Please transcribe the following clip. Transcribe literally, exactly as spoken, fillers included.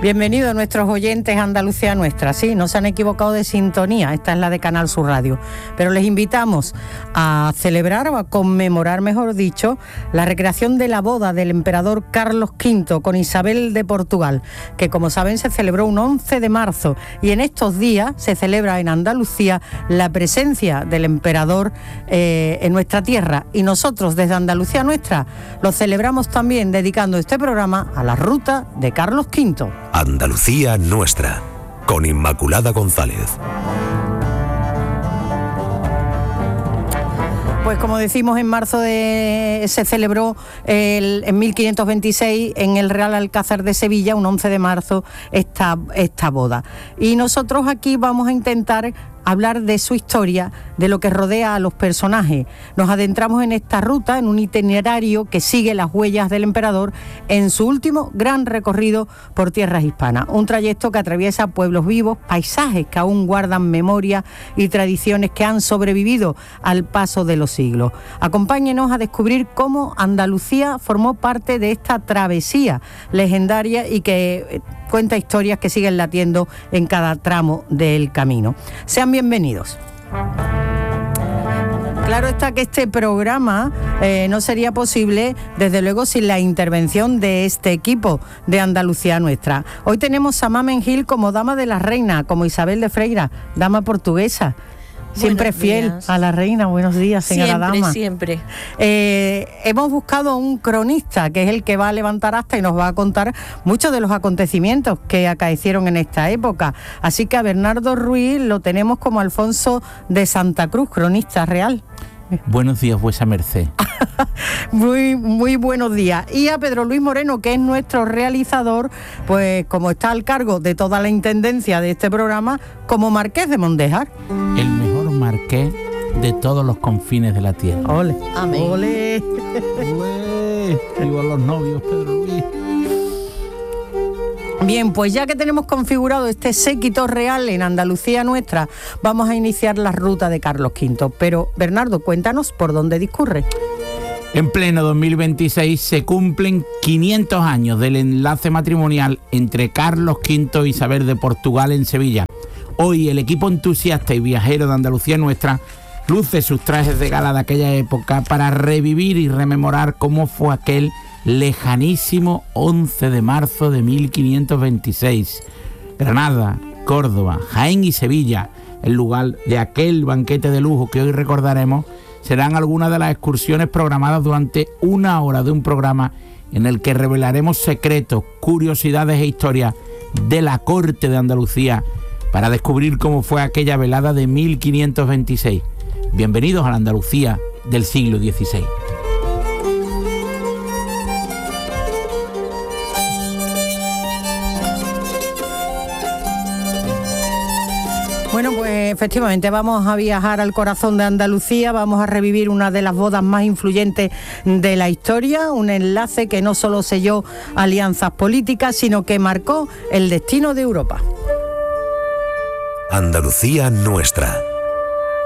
Bienvenidos a nuestros oyentes Andalucía Nuestra. Sí, no se han equivocado de sintonía, esta es la de Canal Sur Radio. Pero les invitamos a celebrar o a conmemorar, mejor dicho, la recreación de la boda del emperador Carlos quinto con Isabel de Portugal, que como saben se celebró un once de marzo, y en estos días se celebra en Andalucía la presencia del emperador eh, en nuestra tierra, y nosotros desde Andalucía Nuestra lo celebramos también dedicando este programa a la ruta de Carlos quinto. Andalucía Nuestra, con Inmaculada González. Pues como decimos, en marzo de, se celebró el, en mil quinientos veintiséis en el Real Alcázar de Sevilla, un once de marzo, esta, esta boda. Y nosotros aquí vamos a intentar hablar de su historia, de lo que rodea a los personajes. Nos adentramos en esta ruta, en un itinerario que sigue las huellas del emperador en su último gran recorrido por tierras hispanas. Un trayecto que atraviesa pueblos vivos, paisajes que aún guardan memoria y tradiciones que han sobrevivido al paso de los siglos. Acompáñenos a descubrir cómo Andalucía formó parte de esta travesía legendaria y que cuenta historias que siguen latiendo en cada tramo del camino. Sean bienvenidos. Claro está que este programa eh, no sería posible, desde luego, sin la intervención de este equipo de Andalucía Nuestra. Hoy tenemos a Mamen Gil como dama de la reina, como Isabel de Freira, dama portuguesa. Siempre Buenos fiel días. A la reina. Buenos días, señora siempre, dama. Siempre, siempre. Eh, hemos buscado un cronista, que es el que va a levantar acta y nos va a contar muchos de los acontecimientos que acaecieron en esta época. Así que a Bernardo Ruiz lo tenemos como Alfonso de Santa Cruz, cronista real. Buenos días, vuesa merced. muy, muy buenos días. Y a Pedro Luis Moreno, que es nuestro realizador, pues como está al cargo de toda la intendencia de este programa, como Marqués de Mondéjar. El mejor marqués de todos los confines de la tierra. Ole. Amén. Ole. Ole. Viva los novios, Pedro Luis. Bien, pues ya que tenemos configurado este séquito real en Andalucía Nuestra, vamos a iniciar la ruta de Carlos quinto. Pero, Bernardo, cuéntanos por dónde discurre. En pleno dos mil veintiséis se cumplen quinientos años del enlace matrimonial entre Carlos quinto e Isabel de Portugal en Sevilla. Hoy el equipo entusiasta y viajero de Andalucía Nuestra luce sus trajes de gala de aquella época para revivir y rememorar cómo fue aquel lejanísimo once de marzo de mil quinientos veintiséis. Granada, Córdoba, Jaén y Sevilla, el lugar de aquel banquete de lujo que hoy recordaremos, serán algunas de las excursiones programadas durante una hora de un programa en el que revelaremos secretos, curiosidades e historias de la corte de Andalucía para descubrir cómo fue aquella velada de mil quinientos veintiséis. Bienvenidos a la Andalucía del siglo dieciséis. Bueno, pues efectivamente vamos a viajar al corazón de Andalucía, vamos a revivir una de las bodas más influyentes de la historia, un enlace que no solo selló alianzas políticas, sino que marcó el destino de Europa. Andalucía Nuestra,